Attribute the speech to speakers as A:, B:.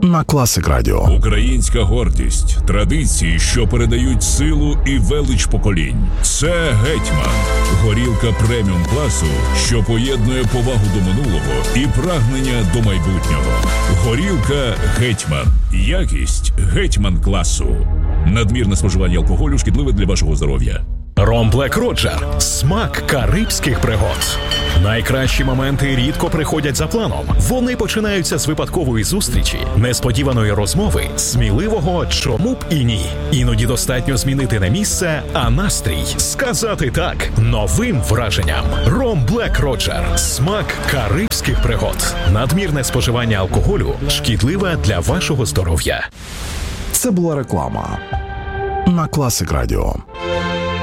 A: на Класик Радіо.
B: Українська гордість, традиції, що передають силу і велич поколінь. Це «Гетьман». Горілка преміум класу, що поєднує повагу до минулого і прагнення до майбутнього. Горілка «Гетьман». Якість «Гетьман» класу. Надмірне споживання алкоголю шкідливе для вашого здоров'я.
C: Ром Блек Роджер. Смак карибських пригод. Найкращі моменти рідко приходять за планом. Вони починаються з випадкової зустрічі, несподіваної розмови, сміливого «чому б і ні». Іноді достатньо змінити не місце, а настрій. Сказати «так» новим враженням. Ром Блек Роджер. Смак карибських пригод. Надмірне споживання алкоголю шкідливе для вашого здоров'я.
A: Це була реклама на Класик Радіо.